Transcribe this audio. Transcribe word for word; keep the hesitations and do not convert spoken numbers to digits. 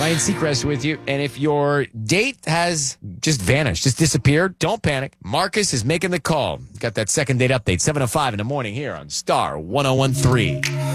Ryan Seacrest with you. And if your date has just vanished, just disappeared, don't panic. Marcus is making the call. Got that second date update, seven oh five in the morning here on Star one oh one three.